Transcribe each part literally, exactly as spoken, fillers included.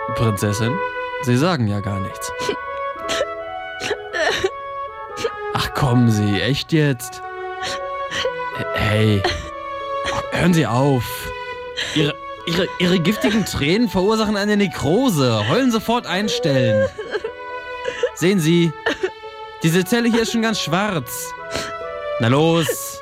Prinzessin, Sie sagen ja gar nichts. Ach, kommen Sie, echt jetzt? Hey, hören Sie auf. Ihre, ihre, ihre giftigen Tränen verursachen eine Nekrose. Heulen sofort einstellen. Sehen Sie, diese Zelle hier ist schon ganz schwarz. Na los.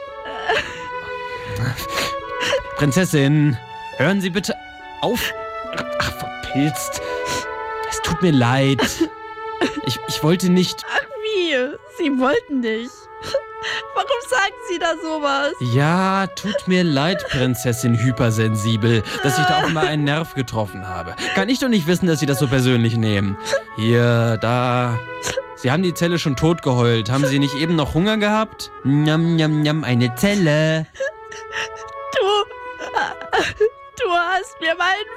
Prinzessin, hören Sie bitte auf. Ach, verpilzt. Es tut mir leid. Ich, ich wollte nicht... Ach wie? Sie wollten nicht. Warum sagen Sie da sowas? Ja, tut mir leid, Prinzessin Hypersensibel, dass ich da auch mal einen Nerv getroffen habe. Kann ich doch nicht wissen, dass Sie das so persönlich nehmen. Hier, da... Sie haben die Zelle schon tot geheult. Haben Sie nicht eben noch Hunger gehabt? Njam, njam, njam, eine Zelle. Du... Du hast mir meinen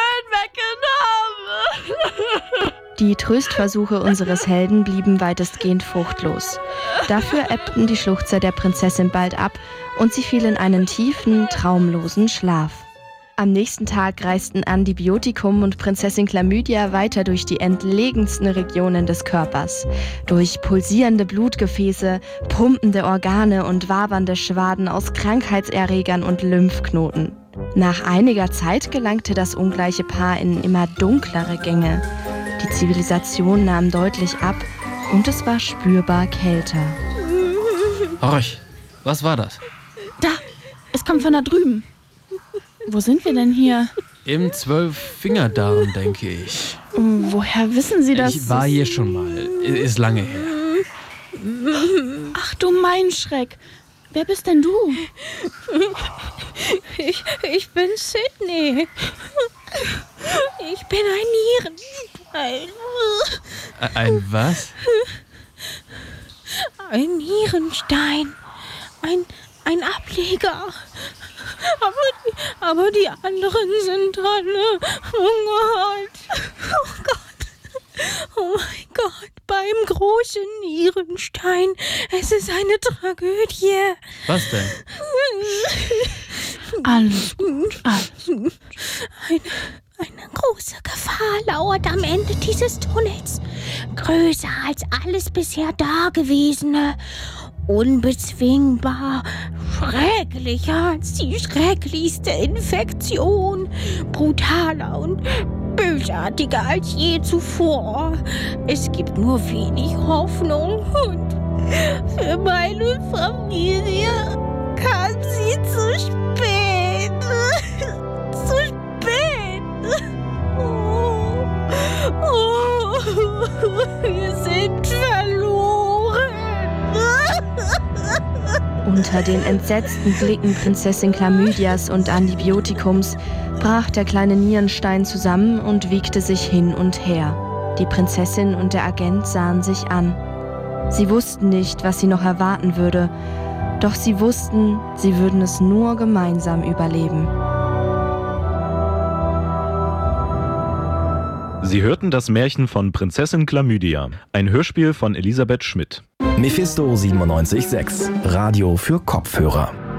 Föhn weggenommen. Die Tröstversuche unseres Helden blieben weitestgehend fruchtlos. Dafür ebbten die Schluchzer der Prinzessin bald ab und sie fiel in einen tiefen, traumlosen Schlaf. Am nächsten Tag reisten Antibiotikum und Prinzessin Chlamydia weiter durch die entlegensten Regionen des Körpers. Durch pulsierende Blutgefäße, pumpende Organe und wabernde Schwaden aus Krankheitserregern und Lymphknoten. Nach einiger Zeit gelangte das ungleiche Paar in immer dunklere Gänge. Die Zivilisation nahm deutlich ab und es war spürbar kälter. Horch, was war das? Da, es kommt von da drüben. Wo sind wir denn hier? Im Zwölffingerdarm, denke ich. Woher wissen Sie das? Ich war hier schon mal. Ist lange her. Ach du mein Schreck. Wer bist denn du? Ich, ich bin Sydney. Ich bin ein Nierenstein. Ein was? Ein Nierenstein. Ein, ein Ableger. Aber die, aber die anderen sind alle... Oh Gott. Oh Gott. Oh mein Gott. Beim großen Nierenstein. Es ist eine Tragödie. Was denn? Alles gut, alles gut. Eine, eine große Gefahr lauert am Ende dieses Tunnels. Größer als alles bisher Dagewesene. Unbezwingbar, schrecklicher als die schrecklichste Infektion, brutaler und bösartiger als je zuvor. Es gibt nur wenig Hoffnung und für meine Familie kam sie zu spät. Zu spät. Oh, oh, wir sind verloren. Unter den entsetzten Blicken Prinzessin Chlamydias und Antibiotikums brach der kleine Nierenstein zusammen und wiegte sich hin und her. Die Prinzessin und der Agent sahen sich an. Sie wussten nicht, was sie noch erwarten würde, doch sie wussten, sie würden es nur gemeinsam überleben. Sie hörten das Märchen von Prinzessin Chlamydia, ein Hörspiel von Elisabeth Schmidt. Mephisto siebenundneunzig Komma sechs, Radio für Kopfhörer.